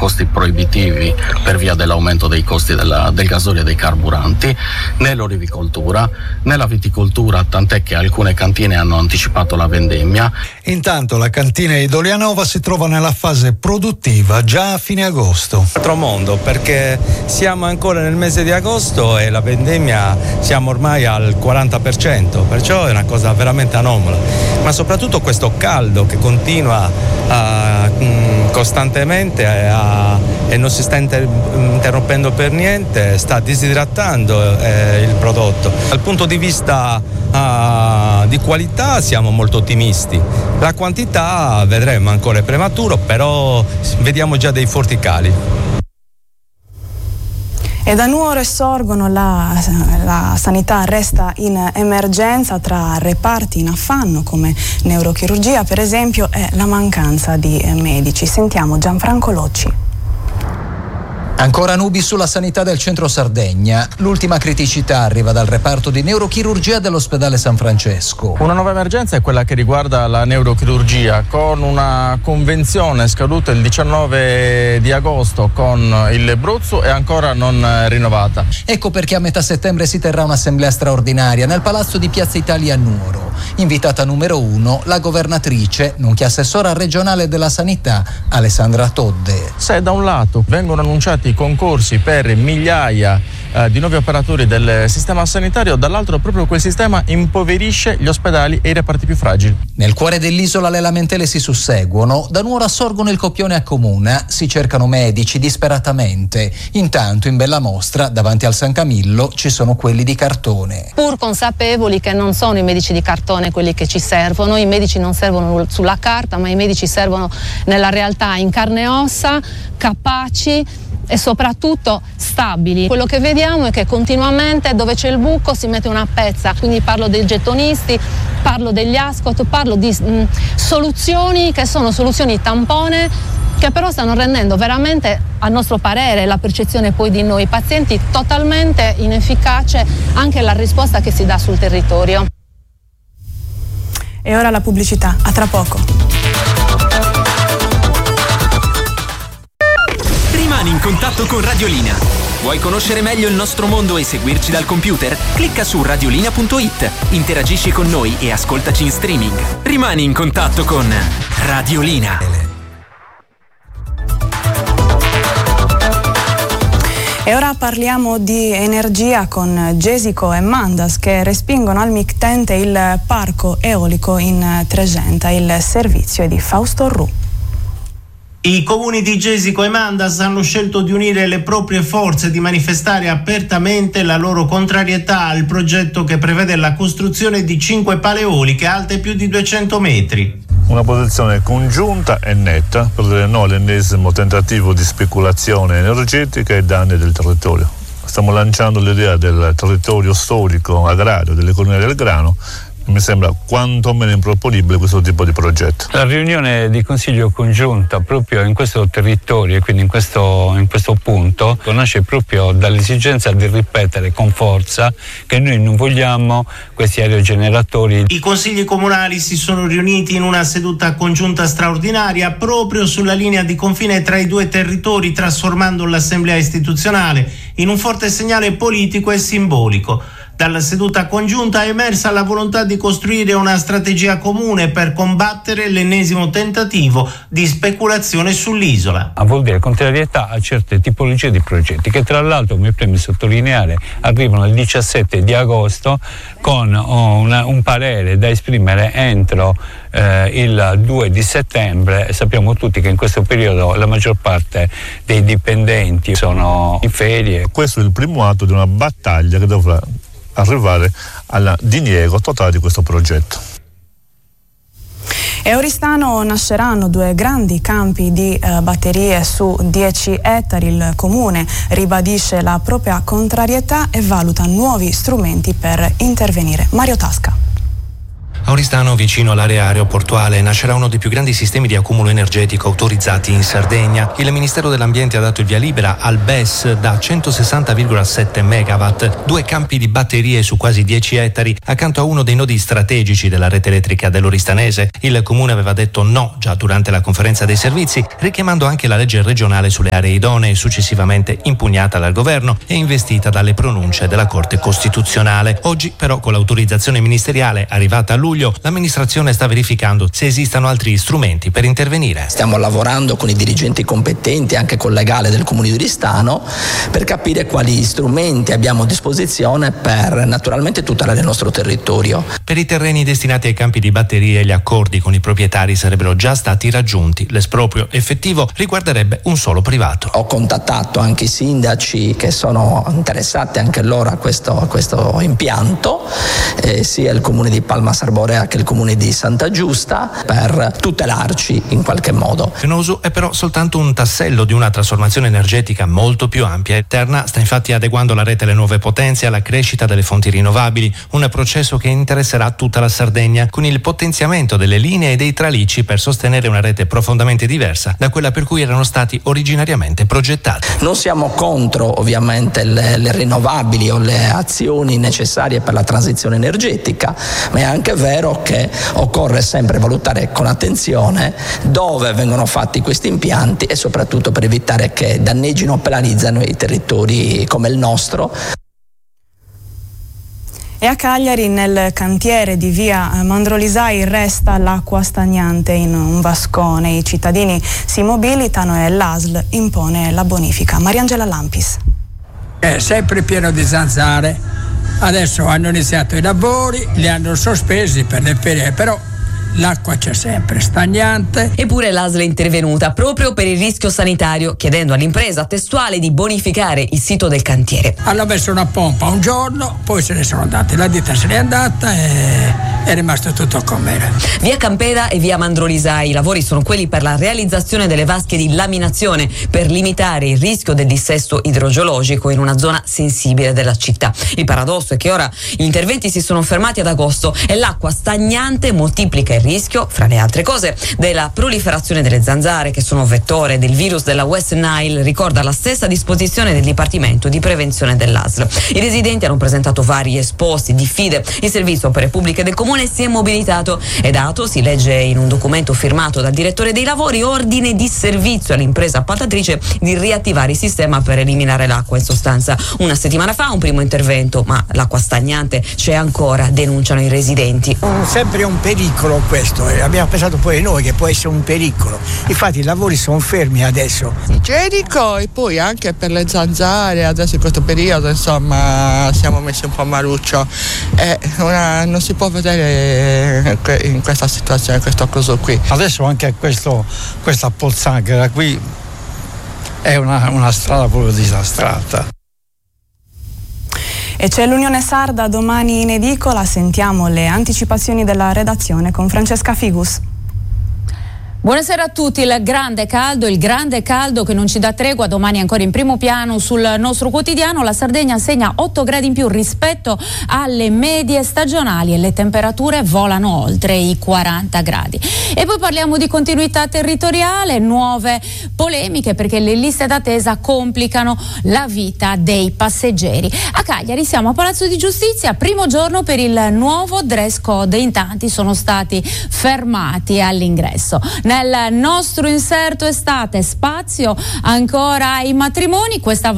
costi proibitivi per via dell'aumento dei costi del gasolio e dei carburanti, né l'olivicoltura né la viticoltura, tant'è che alcune cantine hanno anticipato la vendemmia. Intanto la cantina di Dolianova si trova nella fase produttiva già a fine agosto. Altro mondo, perché siamo ancora nel mese di agosto e la vendemmia siamo ormai al 40%, perciò è una cosa veramente anomala, ma soprattutto questo caldo che continua costantemente e non si sta interrompendo per niente, sta disidratando il prodotto. Dal punto di vista di qualità siamo molto ottimisti, la quantità vedremo, ancora è prematuro, però vediamo già dei forti cali. E da Nuoro e Sorgono la sanità resta in emergenza tra reparti in affanno come neurochirurgia per esempio e la mancanza di medici. Sentiamo Gianfranco Locci. Ancora nubi sulla sanità del centro Sardegna. L'ultima criticità arriva dal reparto di neurochirurgia dell'ospedale San Francesco. Una nuova emergenza è quella che riguarda la neurochirurgia, con una convenzione scaduta il 19 di agosto con il Abruzzo e ancora non rinnovata. Ecco perché a metà settembre si terrà un'assemblea straordinaria nel Palazzo di Piazza Italia a Nuoro. Invitata numero 1, la governatrice, nonché assessora regionale della sanità, Alessandra Todde. Se da un lato vengono annunciati i concorsi per migliaia di nuovi operatori del sistema sanitario, dall'altro proprio quel sistema impoverisce gli ospedali e i reparti più fragili. Nel cuore dell'isola le lamentele si susseguono, da Nuoro a Sorgono il copione accomuna, si cercano medici disperatamente. Intanto in bella mostra, davanti al San Camillo, ci sono quelli di cartone. Pur consapevoli che non sono i medici di cartone quelli che ci servono, i medici non servono sulla carta, ma i medici servono nella realtà, in carne e ossa, capaci e soprattutto stabili. Quello che vediamo è che continuamente dove c'è il buco si mette una pezza, quindi parlo dei gettonisti, parlo degli ascot, parlo di soluzioni che sono soluzioni tampone, che però stanno rendendo veramente, a nostro parere, la percezione poi di noi pazienti totalmente inefficace anche la risposta che si dà sul territorio. E ora la pubblicità, a tra poco. Rimani in contatto con Radiolina. Vuoi conoscere meglio il nostro mondo e seguirci dal computer? Clicca su radiolina.it, interagisci con noi e ascoltaci in streaming. Rimani in contatto con Radiolina. E ora parliamo di energia con Gesico e Mandas che respingono al mittente il parco eolico in Tregenta. Il servizio è di Fausto Ru. I comuni di Gesico e Mandas hanno scelto di unire le proprie forze e di manifestare apertamente la loro contrarietà al progetto che prevede la costruzione di 5 pale eoliche alte più di 200 metri. Una posizione congiunta e netta per dire no all'ennesimo tentativo di speculazione energetica ai danni del territorio. Stiamo lanciando l'idea del territorio storico agrario, dell'economia del grano. Mi sembra quantomeno improponibile questo tipo di progetto. La riunione di consiglio congiunta proprio in questo territorio e quindi in questo punto nasce proprio dall'esigenza di ripetere con forza che noi non vogliamo questi aerogeneratori. I consigli comunali si sono riuniti in una seduta congiunta straordinaria proprio sulla linea di confine tra i due territori, trasformando l'assemblea istituzionale in un forte segnale politico e simbolico. Dalla seduta congiunta è emersa la volontà di costruire una strategia comune per combattere l'ennesimo tentativo di speculazione sull'isola. Vuol dire contrarietà a certe tipologie di progetti che tra l'altro, mi preme sottolineare, arrivano il 17 di agosto con un parere da esprimere entro il 2 di settembre. Sappiamo tutti che in questo periodo la maggior parte dei dipendenti sono in ferie. Questo è il primo atto di una battaglia che dovrà arrivare al diniego totale di questo progetto. A Oristano nasceranno 2 grandi campi di batterie su 10 ettari. Il comune ribadisce la propria contrarietà e valuta nuovi strumenti per intervenire. Mario Tasca. A Oristano, vicino all'area aeroportuale, nascerà uno dei più grandi sistemi di accumulo energetico autorizzati in Sardegna. Il Ministero dell'Ambiente ha dato il via libera al BES da 160,7 megawatt, 2 campi di batterie su quasi 10 ettari, accanto a uno dei nodi strategici della rete elettrica dell'Oristanese. Il comune aveva detto no già durante la conferenza dei servizi, richiamando anche la legge regionale sulle aree idonee, successivamente impugnata dal governo e investita dalle pronunce della Corte Costituzionale. Oggi però, con l'autorizzazione ministeriale arrivata a luglio, l'amministrazione sta verificando se esistano altri strumenti per intervenire. Stiamo lavorando con i dirigenti competenti, anche col legale del comune di Oristano, per capire quali strumenti abbiamo a disposizione per naturalmente tutelare il nostro territorio. Per i terreni destinati ai campi di batterie, gli accordi con i proprietari sarebbero già stati raggiunti. L'esproprio effettivo riguarderebbe un solo privato. Ho contattato anche i sindaci che sono interessati anche loro a questo impianto, sia il comune di Palma Sarborea che il comune di Santa Giusta, per tutelarci in qualche modo. Fenosu è però soltanto un tassello di una trasformazione energetica molto più ampia. Terna sta infatti adeguando la rete alle nuove potenze e alla crescita delle fonti rinnovabili, un processo che interesserà tutta la Sardegna, con il potenziamento delle linee e dei tralicci per sostenere una rete profondamente diversa da quella per cui erano stati originariamente progettati. Non siamo contro ovviamente le rinnovabili o le azioni necessarie per la transizione energetica, ma è anche vero che occorre sempre valutare con attenzione dove vengono fatti questi impianti e soprattutto per evitare che danneggino o penalizzano i territori come il nostro. E a Cagliari, nel cantiere di via Mandrolisai, resta l'acqua stagnante in un vascone. I cittadini si mobilitano e l'ASL impone la bonifica. Mariangela Lampis. È sempre pieno di zanzare. Adesso hanno iniziato i lavori, li hanno sospesi per le ferie, però l'acqua c'è sempre, stagnante. Eppure l'ASL è intervenuta proprio per il rischio sanitario, chiedendo all'impresa testuale di bonificare il sito del cantiere. Hanno messo una pompa un giorno, poi se ne sono andati, la ditta se n'è andata e è rimasto tutto com'era. Via Campeda e via Mandrolisai, i lavori sono quelli per la realizzazione delle vasche di laminazione per limitare il rischio del dissesto idrogeologico in una zona sensibile della città. Il paradosso è che ora gli interventi si sono fermati ad agosto e l'acqua stagnante moltiplica il rischio, fra le altre cose, della proliferazione delle zanzare, che sono vettore del virus della West Nile, ricorda la stessa disposizione del Dipartimento di Prevenzione dell'ASL. I residenti hanno presentato vari esposti, diffide. Il Servizio Opere Pubbliche del Comune si è mobilitato e dato, si legge in un documento firmato dal direttore dei lavori, ordine di servizio all'impresa appaltatrice di riattivare il sistema per eliminare l'acqua. In sostanza, una settimana fa un primo intervento, ma l'acqua stagnante c'è ancora, denunciano i residenti. Sempre un pericolo questo, abbiamo pensato pure noi che può essere un pericolo, infatti i lavori sono fermi adesso. Igienico e poi anche per le zanzare, adesso in questo periodo insomma siamo messi un po' a maluccio e non si può vedere in questa situazione, questo coso qui. Adesso anche questa pozzanghera qui è una strada proprio disastrata. E c'è l'Unione Sarda domani in edicola, sentiamo le anticipazioni della redazione con Francesca Figus. Buonasera a tutti. Il grande caldo che non ci dà tregua, domani ancora in primo piano sul nostro quotidiano. La Sardegna segna 8 gradi in più rispetto alle medie stagionali e le temperature volano oltre i 40 gradi. E poi parliamo di continuità territoriale, nuove polemiche perché le liste d'attesa complicano la vita dei passeggeri. A Cagliari siamo a Palazzo di Giustizia, primo giorno per il nuovo dress code, in tanti sono stati fermati all'ingresso. Nel nostro inserto estate spazio ancora ai matrimoni, questa